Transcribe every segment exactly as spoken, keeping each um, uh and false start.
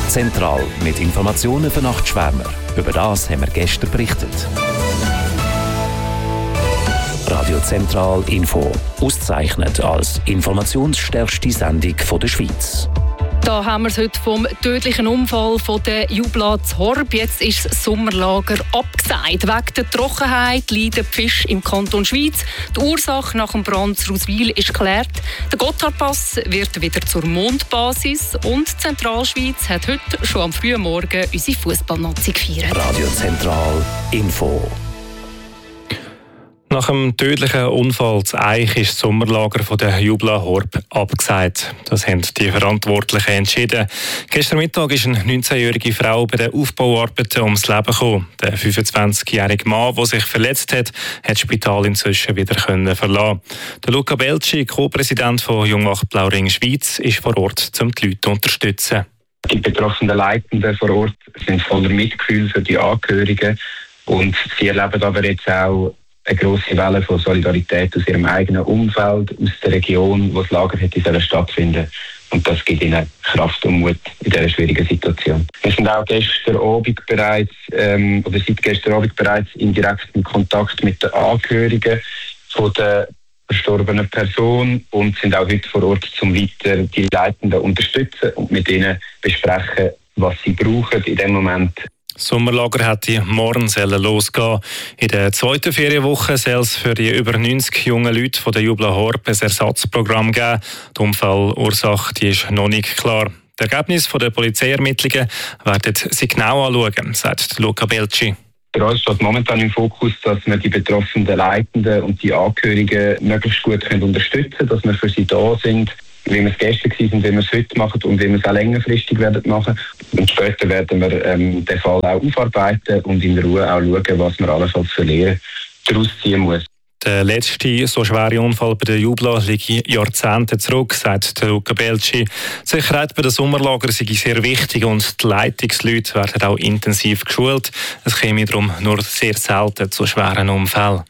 Zentral mit Informationen für Nachtschwärmer. Über das haben wir gestern berichtet. Radio Zentral Info. Ausgezeichnet als informationsstärkste Sendung der Schweiz. Da haben wir es heute vom tödlichen Unfall von der Jubla zu Horb. Jetzt ist das Sommerlager abgesagt. Wegen der Trockenheit leiden die Fische im Kanton Schweiz. Die Ursache nach dem Brand zu Ruswil ist geklärt. Der Gotthardpass wird wieder zur Mondbasis. Und die Zentralschweiz hat heute schon am frühen Morgen unsere Fußballnazi gefeiert. Radio Zentral Info. Nach dem tödlichen Unfall zu Eich ist das Sommerlager von der Jubla Horb abgesagt. Das haben die Verantwortlichen entschieden. Gestern Mittag ist eine neunzehnjährige Frau bei den Aufbauarbeiten ums Leben gekommen. Der fünfundzwanzigjährige Mann, der sich verletzt hat, hat das Spital inzwischen wieder verlassen. Der Luca Belci, Co-Präsident von Jungwach Blauring Schweiz, ist vor Ort, um die Leute zu unterstützen. Die betroffenen Leitenden vor Ort sind voller Mitgefühl für die Angehörigen und sie erleben aber jetzt auch eine grosse Welle von Solidarität aus ihrem eigenen Umfeld, aus der Region, wo das Lager hätte stattfinden. Und das gibt ihnen Kraft und Mut in dieser schwierigen Situation. Wir sind auch gestern Abend bereits, ähm, oder seit gestern Abend bereits in direktem Kontakt mit den Angehörigen von der verstorbenen Person und sind auch heute vor Ort, um weiter die Leitenden unterstützen und mit ihnen besprechen, was sie brauchen in dem Moment. Das Sommerlager hätte morgen losgehen. In der zweiten Ferienwoche soll es für die über neunzig jungen Leute von der Jubla Horb ein Ersatzprogramm geben. Die Unfallursache die ist noch nicht klar. Das Ergebnis der Polizeiermittlungen werden sie genau anschauen, sagt Luca Belci. Für uns steht momentan im Fokus, dass wir die betroffenen Leitenden und die Angehörigen möglichst gut unterstützen können, dass wir für sie da sind, wie wir es gestern waren, wie wir es heute machen und wie wir es auch längerfristig werden machen. Und später werden wir ähm, den Fall auch aufarbeiten und in Ruhe auch schauen, was man allenfalls für Lehren daraus ziehen muss. Der letzte so schwere Unfall bei der Jubla liegt Jahrzehnte zurück, sagt Luca Belci. Die Sicherheit bei den Sommerlagern sei sehr wichtig und die Leitungsleute werden auch intensiv geschult. Es käme darum nur sehr selten zu schweren Unfällen.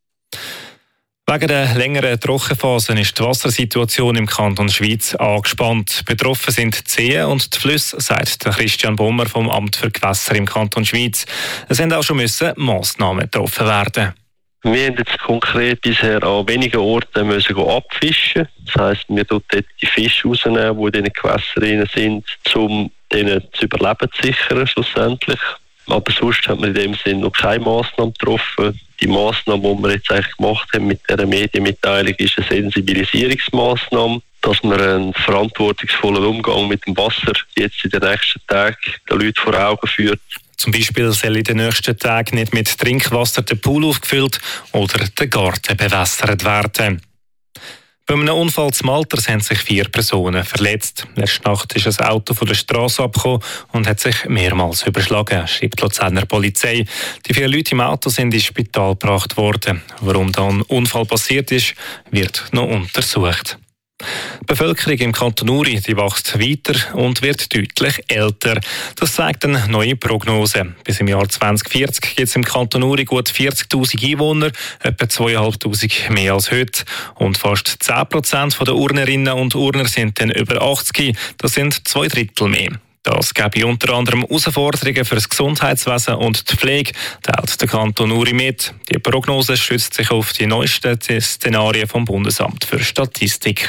Wegen der längeren Trockenphasen ist die Wassersituation im Kanton Schweiz angespannt. Betroffen sind die Seen und die Flüsse, sagt Christian Bommer vom Amt für Gewässer im Kanton Schweiz. Es sind auch schon müssen Massnahmen getroffen werden. Wir haben jetzt konkret bisher an wenigen Orten müssen abfischen. Das heisst, wir tun dort die Fische rausnehmen, die in diesen Gewässern sind, um denen zu überleben zu sichern schlussendlich. Aber sonst hat man in dem Sinne noch keine Massnahmen getroffen. Die Massnahme, die wir jetzt eigentlich gemacht haben mit dieser Medienmitteilung, ist eine Sensibilisierungsmassnahme, dass man einen verantwortungsvollen Umgang mit dem Wasser jetzt in den nächsten Tagen den Leuten vor Augen führt. Zum Beispiel soll in den nächsten Tagen nicht mit Trinkwasser der Pool aufgefüllt oder der Garten bewässert werden. Bei einem Unfall zu Malter haben sich vier Personen verletzt. Letzte Nacht ist ein Auto von der Straße abgekommen und hat sich mehrmals überschlagen, schreibt die Luzerner Polizei. Die vier Leute im Auto sind ins Spital gebracht worden. Warum dann ein Unfall passiert ist, wird noch untersucht. Die Bevölkerung im Kanton Uri die wächst weiter und wird deutlich älter. Das zeigt eine neue Prognose. Bis im Jahr zwanzig vierzig gibt es im Kanton Uri gut vierzigtausend Einwohner, etwa zweitausendfünfhundert mehr als heute. Und fast zehn Prozent der Urnerinnen und Urner sind dann über achtzig. Das sind zwei Drittel mehr. Das gäbe unter anderem Herausforderungen für das Gesundheitswesen und die Pflege, teilt der Kanton Uri mit. Die Prognose stützt sich auf die neuesten Szenarien vom Bundesamt für Statistik.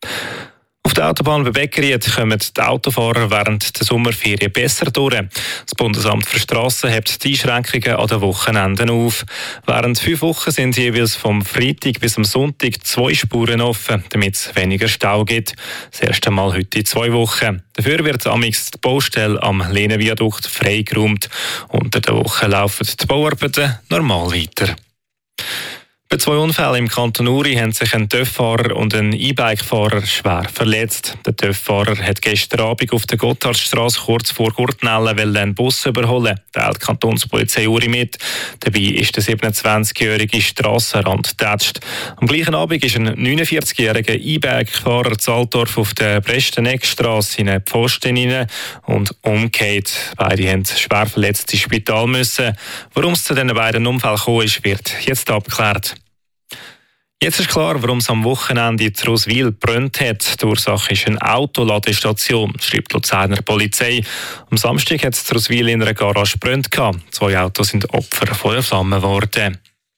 Auf der Autobahn bei Beckerried kommen die Autofahrer während der Sommerferien besser durch. Das Bundesamt für Strassen hebt die Einschränkungen an den Wochenenden auf. Während fünf Wochen sind jeweils vom Freitag bis am Sonntag zwei Spuren offen, damit es weniger Stau gibt. Das erste Mal heute in zwei Wochen. Dafür wird amix die Baustelle am Lehnenviadukt freigeräumt. Unter der Woche laufen die Bauarbeiten normal weiter. Bei zwei Unfällen im Kanton Uri haben sich ein TÜV-Fahrer und ein E-Bike-Fahrer schwer verletzt. Der TÜV-Fahrer hat gestern Abend auf der Gotthardstrasse kurz vor Gurtnellen einen Bus überholen, teilt die Kantonspolizei Uri mit. Dabei ist der siebenundzwanzigjährige Strassenrand getatscht. Am gleichen Abend ist ein neunundvierzigjähriger E-Bike-Fahrer zu Altdorf auf der Presteneckstrasse in eine Pfosten hinein und umgekehrt. Beide haben schwer verletzt ins Spital müssen. Warum es zu diesen beiden Unfällen gekommen ist, wird jetzt abgeklärt. Jetzt ist klar, warum es am Wochenende in Roswil gebrannt hat. Die Ursache ist eine Autoladestation, schreibt die Luzerner Polizei. Am Samstag hat es Roswil in einer Garage gebrannt. Zwei Autos sind Opfer von der Flamme geworden.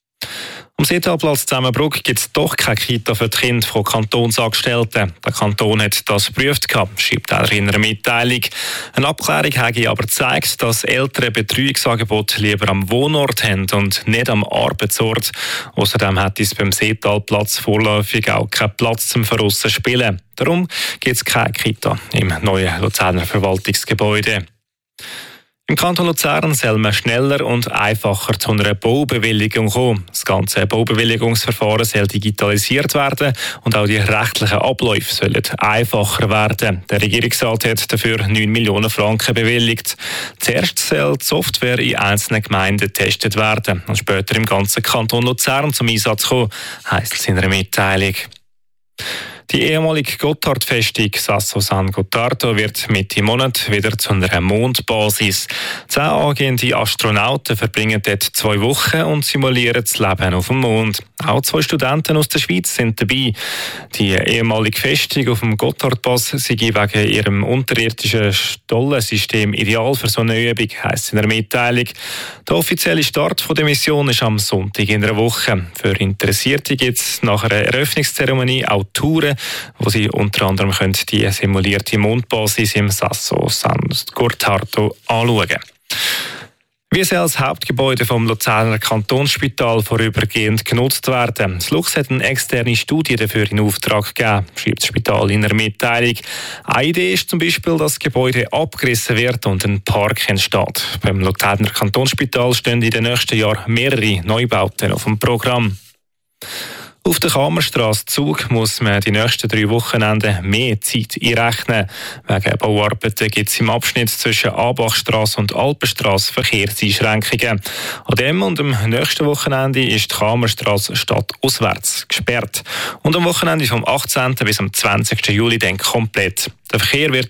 Am Seetalplatz Zusammenbruck gibt es doch keine Kita für die Kinder von Kantonsangestellten. Der Kanton hat das geprüft, schreibt er in einer Mitteilung. Eine Abklärung habe aber gezeigt, dass Eltern Betreuungsangebote lieber am Wohnort haben und nicht am Arbeitsort. Außerdem hat es beim Seetalplatz vorläufig auch keinen Platz zum Verrussen spielen. Darum gibt es keine Kita im neuen Luzerner Verwaltungsgebäude. Im Kanton Luzern soll man schneller und einfacher zu einer Baubewilligung kommen. Das ganze Baubewilligungsverfahren soll digitalisiert werden und auch die rechtlichen Abläufe sollen einfacher werden. Der Regierungsrat hat dafür neun Millionen Franken bewilligt. Zuerst soll die Software in einzelnen Gemeinden getestet werden und später im ganzen Kanton Luzern zum Einsatz kommen, heisst es in einer Mitteilung. Die ehemalige Gotthard-Festung Sasso San Gottardo wird Mitte Monat wieder zu einer Mondbasis. Zehn angehende Astronauten verbringen dort zwei Wochen und simulieren das Leben auf dem Mond. Auch zwei Studenten aus der Schweiz sind dabei. Die ehemalige Festung auf dem Gotthardpass sei wegen ihrem unterirdischen Stollensystem ideal für so eine Übung, heisst es in der Mitteilung. Der offizielle Start der Mission ist am Sonntag in einer Woche. Für Interessierte gibt es nach einer Eröffnungszeremonie auch Touren, wo sie unter anderem können die simulierte Mondbasis im Sasso San Gottardo anschauen können. Wie soll das Hauptgebäude vom Luzerner Kantonsspital vorübergehend genutzt werden? Das Lux hat eine externe Studie dafür in Auftrag gegeben, schreibt das Spital in einer Mitteilung. Eine Idee ist zum Beispiel, dass das Gebäude abgerissen wird und ein Park entsteht. Beim Luzerner Kantonsspital stehen in den nächsten Jahren mehrere Neubauten auf dem Programm. Auf der Kamerstrasse Zug muss man die nächsten drei Wochenenden mehr Zeit einrechnen. Wegen Bauarbeiten gibt es im Abschnitt zwischen Abachstrasse und Alpenstrasse Verkehrseinschränkungen. An dem und am nächsten Wochenende ist die Kamerstrasse stadtauswärts gesperrt. Und am Wochenende vom achtzehnten bis am zwanzigsten Juli dann komplett. Der Verkehr wird